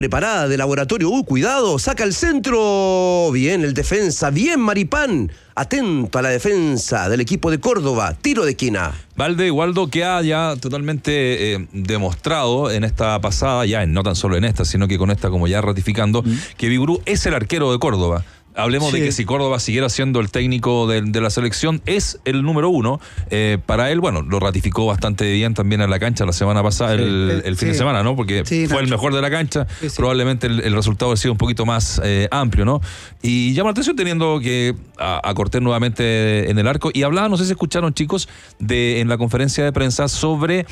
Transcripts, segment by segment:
Preparada de laboratorio. Cuidado, saca el centro. Bien, el defensa. Bien, Maripán. Atento a la defensa del equipo de Córdoba. Tiro de esquina. Valde, Waldo, que ha ya totalmente demostrado en esta pasada, ya no tan solo en esta, sino que con esta como ya ratificando, que Vigurú es el arquero de Córdoba. Hablemos de que si Córdoba siguiera siendo el técnico de la selección, es el número 1. Para él, bueno, lo ratificó bastante bien también en la cancha la semana pasada, el fin de semana, ¿no? Porque fue el mejor de la cancha. Probablemente el resultado ha sido un poquito más amplio, ¿no? Y llama la atención teniendo que a Cortés nuevamente en el arco. Y hablaba, no sé si escucharon, chicos, en la conferencia de prensa sobre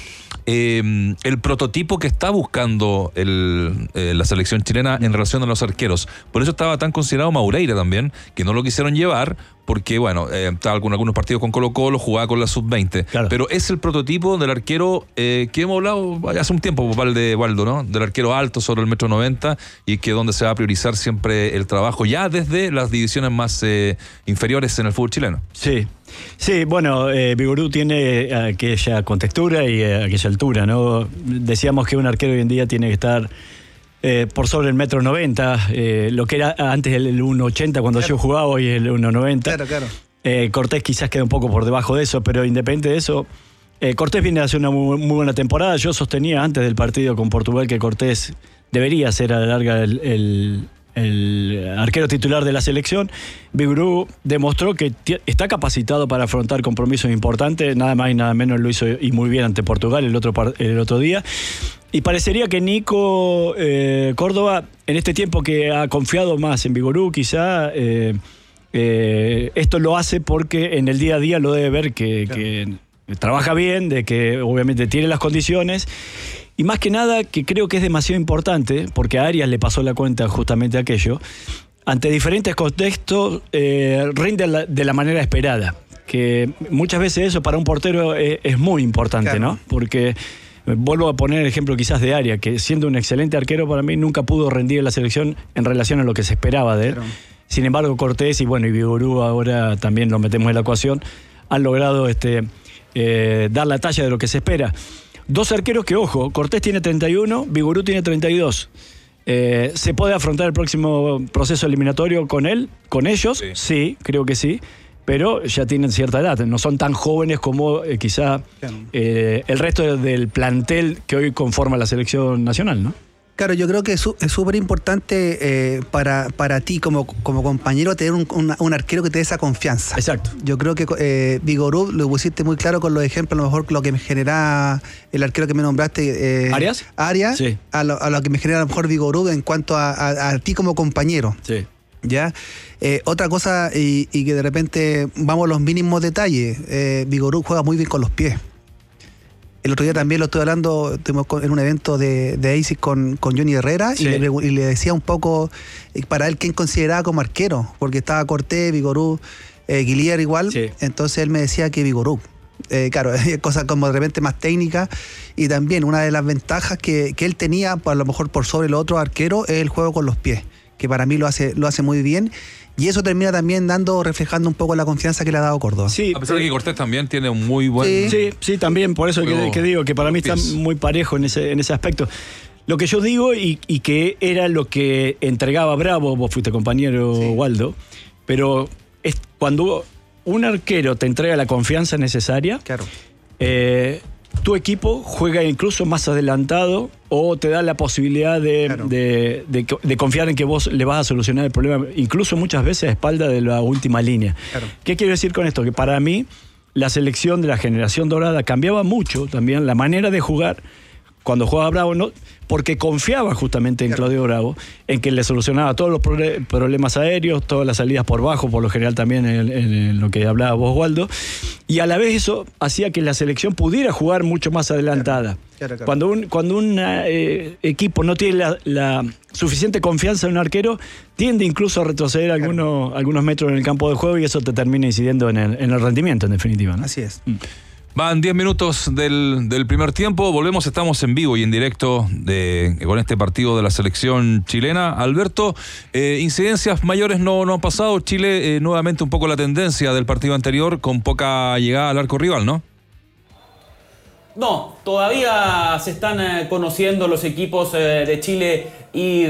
el prototipo que está buscando la selección chilena en relación a los arqueros. Por eso estaba tan considerado Maureira también, que no lo quisieron llevar porque, bueno, estaba con algunos partidos con Colo-Colo, jugaba con la sub-20, claro. Pero es el prototipo del arquero que hemos hablado hace un tiempo, Waldo, ¿no? Del arquero alto sobre el 1,90 m, y que donde se va a priorizar siempre el trabajo ya desde las divisiones más inferiores en el fútbol chileno. Sí, bueno, Vigurú tiene aquella contextura y aquella altura, ¿no? Decíamos que un arquero hoy en día tiene que estar por sobre el 1,90 m, lo que era antes el 1,80 cuando yo jugaba, hoy es el 1,90. Claro. Cortés quizás queda un poco por debajo de eso, pero independiente de eso, Cortés viene a hacer una muy buena temporada. Yo sostenía antes del partido con Portugal que Cortés debería ser a la larga el arquero titular de la selección. Vigurú demostró que está capacitado para afrontar compromisos importantes, nada más y nada menos lo hizo y muy bien ante Portugal el otro día. Y parecería que Nico Córdoba, en este tiempo que ha confiado más en Vigurú, quizá esto lo hace porque en el día a día lo debe ver que trabaja bien, de que obviamente tiene las condiciones. Y más que nada, que creo que es demasiado importante, porque a Arias le pasó la cuenta justamente aquello, ante diferentes contextos rinde de la manera esperada. Que muchas veces eso para un portero es muy importante, claro, ¿no? Porque vuelvo a poner el ejemplo quizás de Arias, que siendo un excelente arquero para mí nunca pudo rendir en la selección en relación a lo que se esperaba de él. Claro. Sin embargo, Cortés y Vigurú, ahora también lo metemos en la ecuación, han logrado dar la talla de lo que se espera. Dos arqueros que, ojo, Cortés tiene 31, Vigurú tiene 32. ¿Se puede afrontar el próximo proceso eliminatorio con ellos? Sí, creo que sí, pero ya tienen cierta edad, no son tan jóvenes como quizá el resto del plantel que hoy conforma la selección nacional, ¿no? Claro, yo creo que es súper importante para ti como compañero tener un arquero que te dé esa confianza. Exacto. Yo creo que Vigurú lo pusiste muy claro con los ejemplos, a lo mejor lo que me genera el arquero que me nombraste. ¿Arias? Sí. A lo que me genera a lo mejor Vigurú en cuanto a ti como compañero. Sí. ¿Ya? Otra cosa, y que de repente vamos a los mínimos detalles, Vigurú juega muy bien con los pies. El otro día también lo estuve hablando, estuvimos en un evento de ASIC con Johnny Herrera, sí, y le decía un poco para él quién consideraba como arquero, porque estaba Cortés, Vigurú, Guillier igual, sí. Entonces él me decía que Vigurú. Claro, cosas como de repente más técnicas, y también una de las ventajas que él tenía, a lo mejor por sobre los otros arqueros, es el juego con los pies, que para mí lo hace muy bien. Y eso termina también reflejando un poco la confianza que le ha dado Córdoba. Sí, a pesar de que Cortés también tiene un muy buen... Sí, también, por eso que digo que para mí está muy parejo en ese aspecto. Lo que yo digo, y que era lo que entregaba Bravo, vos fuiste compañero, sí, Waldo, pero es cuando un arquero te entrega la confianza necesaria, claro, tu equipo juega incluso más adelantado o te da la posibilidad de confiar en que vos le vas a solucionar el problema, incluso muchas veces a espalda de la última línea. Claro. ¿Qué quiero decir con esto? Que para mí la selección de la generación dorada cambiaba mucho también la manera de jugar cuando jugaba Bravo, ¿no? Porque confiaba justamente en Claudio Bravo, en que le solucionaba todos los problemas aéreos, todas las salidas por bajo, por lo general también en lo que hablaba vos, Waldo, y a la vez eso hacía que la selección pudiera jugar mucho más adelantada. Claro. Cuando un equipo no tiene la suficiente confianza en un arquero, tiende incluso a retroceder algunos metros en el campo de juego, y eso te termina incidiendo en el rendimiento, en definitiva, ¿no? Así es. Van 10 minutos del primer tiempo, volvemos, estamos en vivo y en directo con este partido de la selección chilena. Alberto, incidencias mayores no han pasado. Chile nuevamente un poco la tendencia del partido anterior, con poca llegada al arco rival, ¿no? No, todavía se están conociendo los equipos de Chile y